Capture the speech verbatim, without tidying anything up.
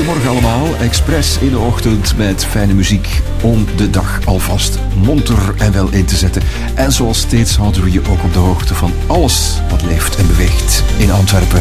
Goedemorgen allemaal, Express in de ochtend met fijne muziek om de dag alvast monter en wel in te zetten. En zoals steeds houden we je ook op de hoogte van alles wat leeft en beweegt in Antwerpen.